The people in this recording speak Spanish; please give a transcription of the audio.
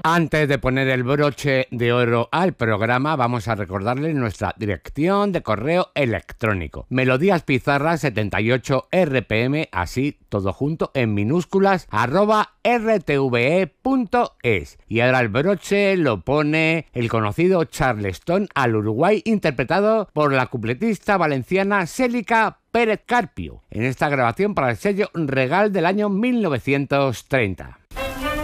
Antes de poner el broche de oro al programa, vamos a recordarles nuestra dirección de correo electrónico. melodíaspizarra78rpm, así todo junto en minúsculas, @rtve.es. Y ahora el broche lo pone el conocido Charleston al Uruguay, interpretado por la cupletista valenciana Célica Pérez Carpio, en esta grabación para el sello Regal del año 1930.